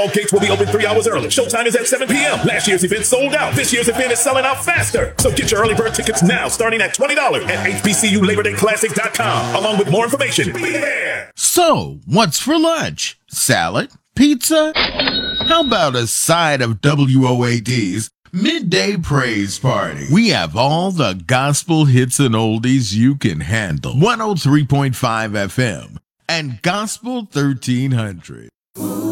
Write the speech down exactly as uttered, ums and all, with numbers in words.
All gates will be open three hours early. Showtime is at seven p.m. Last year's event sold out. This year's event is selling out faster. So get your early bird tickets now, starting at twenty dollars at H B C U Labor Day Classic dot com, along with more information. Be there. So, what's for lunch? Salad? Pizza? How about a side of W O A D's Midday Praise Party? We have all the gospel hits and oldies you can handle. one oh three point five F M and Gospel thirteen hundred.